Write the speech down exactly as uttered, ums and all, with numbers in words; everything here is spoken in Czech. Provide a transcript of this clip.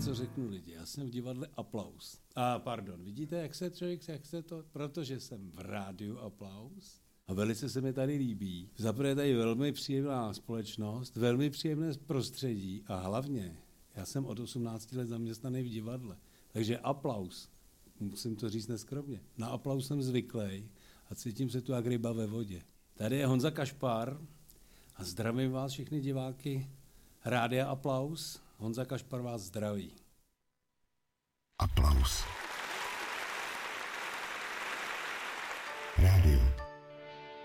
co řeknu lidi. Já jsem v divadle Aplaus. A pardon, vidíte, jak se člověk, jak se to, protože jsem v rádiu Aplaus a velice se mi tady líbí. Zaprvé je tady velmi příjemná společnost, velmi příjemné prostředí a hlavně já jsem od osmnácti let zaměstnaný v divadle. Takže Aplaus, musím to říct neskromně, na Aplaus jsem zvyklý a cítím se tu jak ryba ve vodě. Tady je Honza Kašpar a zdravím vás všechny diváky Rádia Aplaus. Honza Kašpar vás zdraví. Aplaus.